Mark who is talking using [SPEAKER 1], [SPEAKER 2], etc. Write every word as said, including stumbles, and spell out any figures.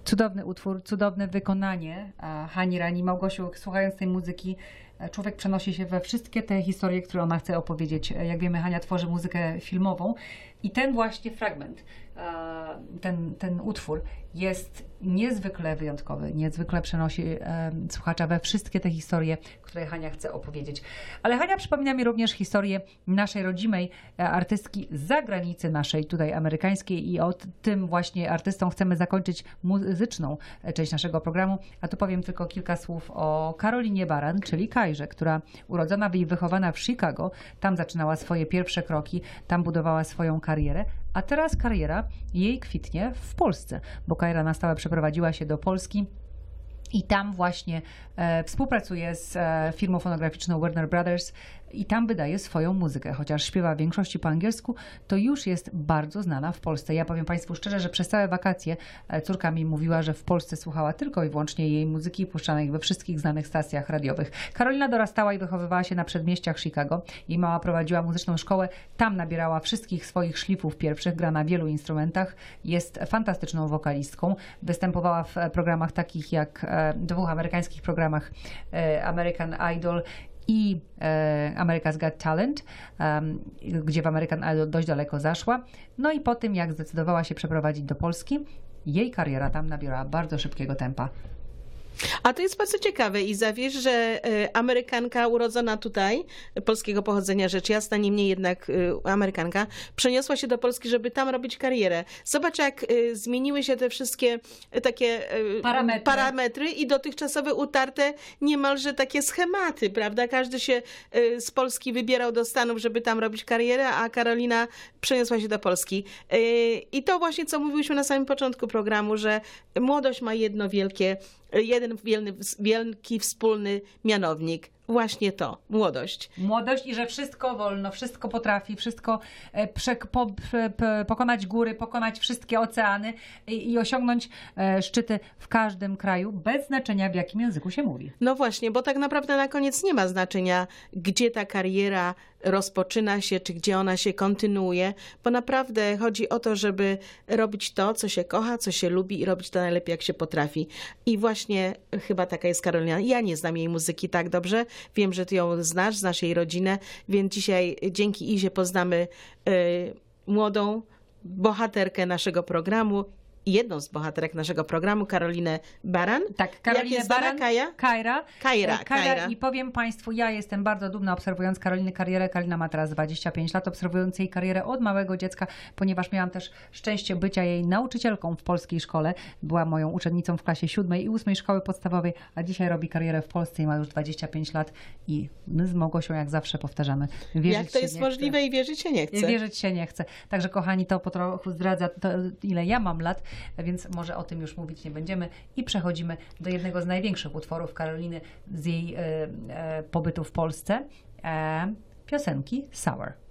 [SPEAKER 1] Cudowny utwór, cudowne wykonanie Hani Rani. Małgosiu, słuchając tej muzyki, człowiek przenosi się we wszystkie te historie, które ona chce opowiedzieć. Jak wiemy, Hania tworzy muzykę filmową i ten właśnie fragment, ten, ten utwór jest niezwykle wyjątkowy, niezwykle przenosi słuchacza we wszystkie te historie, które Hania chce opowiedzieć. Ale Hania przypomina mi również historię naszej rodzimej artystki z zagranicy naszej, tutaj amerykańskiej, i o tym właśnie artystą chcemy zakończyć muzyczną część naszego programu, a tu powiem tylko kilka słów o Karolinie Baran, czyli Kajrze, która urodzona i wychowana w Chicago, tam zaczynała swoje pierwsze kroki, tam budowała swoją karierę, a teraz kariera jej kwitnie w Polsce, bo Kajra na stałe przeprowadziła się do Polski i tam właśnie e, współpracuje z e, firmą fonograficzną Warner Brothers i tam wydaje swoją muzykę. Chociaż śpiewa w większości po angielsku, to już jest bardzo znana w Polsce. Ja powiem Państwu szczerze, że przez całe wakacje e, córka mi mówiła, że w Polsce słuchała tylko i wyłącznie jej muzyki puszczanej we wszystkich znanych stacjach radiowych. Karolina dorastała i wychowywała się na przedmieściach Chicago. Jej mama prowadziła muzyczną szkołę, tam nabierała wszystkich swoich szlifów pierwszych, gra na wielu instrumentach, jest fantastyczną wokalistką. Występowała w programach takich jak dwóch amerykańskich programach American Idol i America's Got Talent, gdzie w American Idol dość daleko zaszła. No i po tym, jak zdecydowała się przeprowadzić do Polski, jej kariera tam nabierała bardzo szybkiego tempa.
[SPEAKER 2] A to jest bardzo ciekawe, Iza, wiesz, że Amerykanka urodzona tutaj, polskiego pochodzenia rzecz jasna, niemniej jednak Amerykanka, przeniosła się do Polski, żeby tam robić karierę. Zobacz, jak zmieniły się te wszystkie takie
[SPEAKER 1] parametry,
[SPEAKER 2] parametry i dotychczasowe utarte niemalże takie schematy, prawda? Każdy się z Polski wybierał do Stanów, żeby tam robić karierę, a Karolina przeniosła się do Polski. I to właśnie, co mówiłyśmy na samym początku programu, że młodość ma jedno wielkie, jeden wielki, wielki wspólny mianownik. Właśnie to, młodość.
[SPEAKER 1] Młodość i że wszystko wolno, wszystko potrafi, wszystko prze, po, prze, pokonać góry, pokonać wszystkie oceany i, i osiągnąć e, szczyty w każdym kraju, bez znaczenia, w jakim języku się mówi.
[SPEAKER 2] No właśnie, bo tak naprawdę na koniec nie ma znaczenia, gdzie ta kariera rozpoczyna się, czy gdzie ona się kontynuuje, bo naprawdę chodzi o to, żeby robić to, co się kocha, co się lubi i robić to najlepiej, jak się potrafi. I właśnie chyba taka jest Karolina. Ja nie znam jej muzyki tak dobrze, wiem, że ty ją znasz, znasz jej rodzinę, więc dzisiaj dzięki Izie poznamy y, młodą bohaterkę naszego programu, jedną z bohaterek naszego programu, Karolinę Baran.
[SPEAKER 1] Tak, Karolinę Baran,
[SPEAKER 2] Kaja?
[SPEAKER 1] Kajra.
[SPEAKER 2] Kajra,
[SPEAKER 1] Kajra.
[SPEAKER 2] Kajra.
[SPEAKER 1] I powiem Państwu, ja jestem bardzo dumna, obserwując Karoliny karierę. Karolina ma teraz dwadzieścia pięć lat, obserwując jej karierę od małego dziecka, ponieważ miałam też szczęście bycia jej nauczycielką w polskiej szkole. Była moją uczennicą w klasie siódmej i ósmej szkoły podstawowej, a dzisiaj robi karierę w Polsce i ma już dwadzieścia pięć lat. I my z Małgosią, jak zawsze powtarzamy, wierzyć
[SPEAKER 2] jak to jest możliwe chce. I wierzyć się nie chce.
[SPEAKER 1] Wierzyć się nie chce. Także kochani, to po trochu zdradza to, ile ja mam lat, więc może o tym już mówić nie będziemy i przechodzimy do jednego z największych utworów Karoliny z jej e, e, pobytu w Polsce, e, piosenki Sour.